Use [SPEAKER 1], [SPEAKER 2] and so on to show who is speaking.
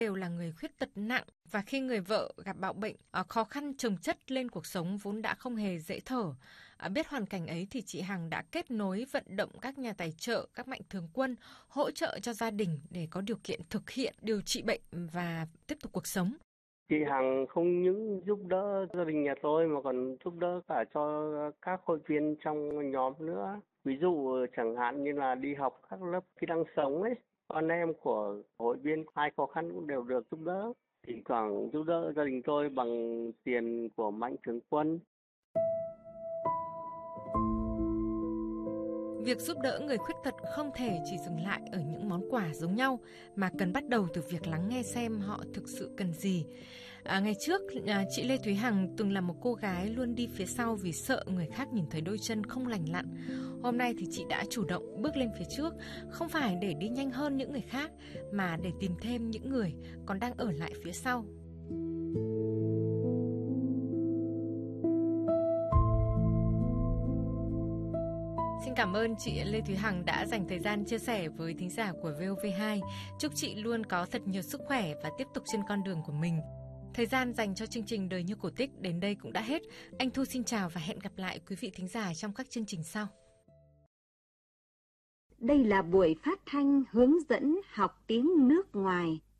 [SPEAKER 1] đều là người khuyết tật nặng, và khi người vợ gặp bạo bệnh, khó khăn chồng chất lên cuộc sống vốn đã không hề dễ thở. Biết hoàn cảnh ấy thì chị Hằng đã kết nối vận động các nhà tài trợ, các mạnh thường quân hỗ trợ cho gia đình để có điều kiện thực hiện điều trị bệnh và tiếp tục cuộc sống.
[SPEAKER 2] Chị Hằng không những giúp đỡ gia đình nhà tôi mà còn giúp đỡ cả cho các hội viên trong nhóm nữa. Ví dụ chẳng hạn như là đi học các lớp kỹ năng sống ấy, con em của hội viên ai khó khăn cũng đều được giúp đỡ. Thì thoảng giúp đỡ gia đình tôi bằng tiền của mạnh thường quân.
[SPEAKER 1] Việc giúp đỡ người khuyết tật không thể chỉ dừng lại ở những món quà giống nhau, mà cần bắt đầu từ việc lắng nghe xem họ thực sự cần gì. Ngày trước, chị Lê Thúy Hằng từng là một cô gái luôn đi phía sau vì sợ người khác nhìn thấy đôi chân không lành lặn. Hôm nay thì chị đã chủ động bước lên phía trước, không phải để đi nhanh hơn những người khác, mà để tìm thêm những người còn đang ở lại phía sau. Xin cảm ơn chị Lê Thúy Hằng đã dành thời gian chia sẻ với thính giả của VOV2. Chúc chị luôn có thật nhiều sức khỏe và tiếp tục trên con đường của mình. Thời gian dành cho chương trình Đời Như Cổ Tích đến đây cũng đã hết. Anh Thu xin chào và hẹn gặp lại quý vị thính giả trong các chương trình sau.
[SPEAKER 3] Đây là buổi phát thanh hướng dẫn học tiếng nước ngoài